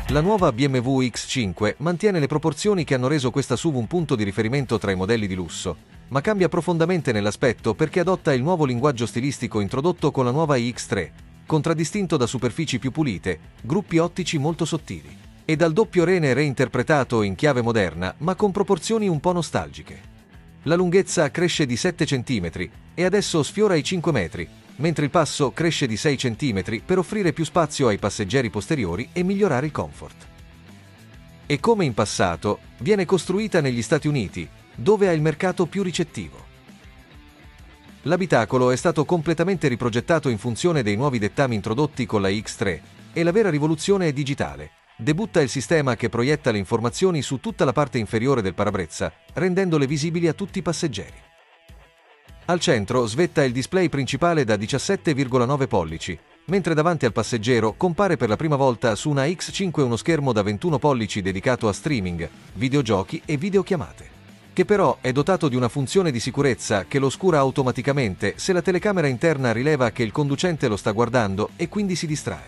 La nuova BMW X5 mantiene le proporzioni che hanno reso questa SUV un punto di riferimento tra i modelli di lusso, ma cambia profondamente nell'aspetto perché adotta il nuovo linguaggio stilistico introdotto con la nuova iX3, contraddistinto da superfici più pulite, gruppi ottici molto sottili, e dal doppio rene reinterpretato in chiave moderna, ma con proporzioni un po' nostalgiche. La lunghezza cresce di 7 cm e adesso sfiora i 5 metri, mentre il passo cresce di 6 cm per offrire più spazio ai passeggeri posteriori e migliorare il comfort. E come in passato, viene costruita negli Stati Uniti, dove ha il mercato più ricettivo. L'abitacolo è stato completamente riprogettato in funzione dei nuovi dettami introdotti con la X3 e la vera rivoluzione è digitale. Debutta il sistema che proietta le informazioni su tutta la parte inferiore del parabrezza, rendendole visibili a tutti i passeggeri. Al centro svetta il display principale da 17,9 pollici, mentre davanti al passeggero compare per la prima volta su una X5 uno schermo da 21 pollici dedicato a streaming, videogiochi e videochiamate, che però è dotato di una funzione di sicurezza che lo oscura automaticamente se la telecamera interna rileva che il conducente lo sta guardando e quindi si distrae.